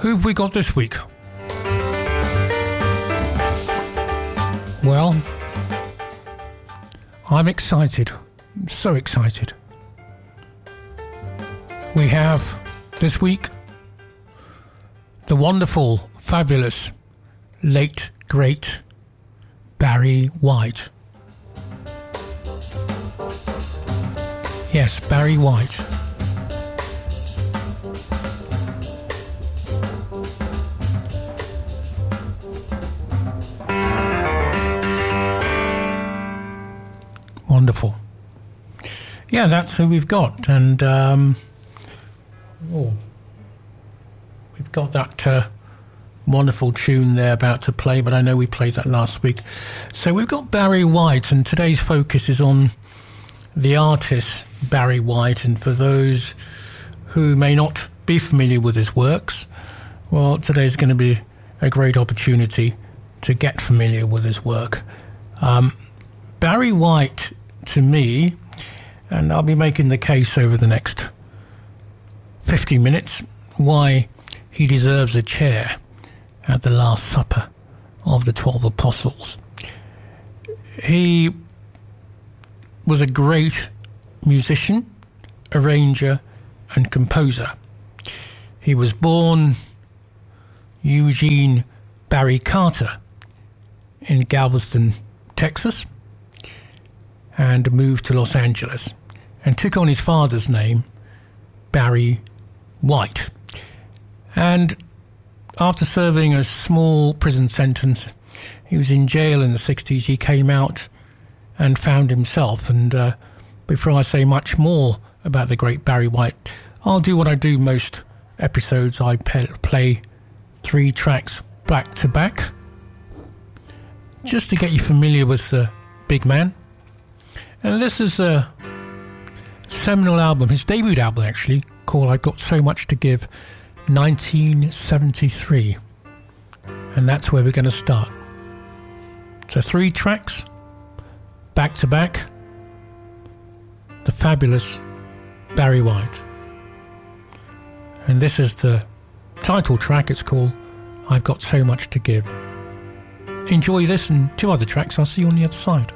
Who've we got this week? Well, I'm excited. I'm so excited. We have this week the wonderful, fabulous, late, great Barry White. Yes, Barry White. Wonderful. Yeah, that's who we've got. And we've got that wonderful tune there about to play, but I know we played that last week. So we've got Barry White, and today's focus is on the artist Barry White. And for those who may not be familiar with his works, well, today's going to be a great opportunity to get familiar with his work. Barry White, to me, and I'll be making the case over the next 50 minutes, why he deserves a chair at the Last Supper of the 12 Apostles. He was a great musician, arranger, and composer. He was born Eugene Barry Carter in Galveston, Texas, and moved to Los Angeles and took on his father's name, Barry White. And after serving a small prison sentence, he was in jail in the 60s. He came out and found himself. And before I say much more about the great Barry White, I'll do what I do most episodes. I play 3 tracks back to back, just to get you familiar with the big man. And this is a seminal album, his debut album actually, called I've Got So Much to Give, 1973. And that's where we're going to start. So 3 tracks, back to back, the fabulous Barry White. And this is the title track. It's called I've Got So Much to Give. Enjoy this and 2 other tracks. I'll see you on the other side.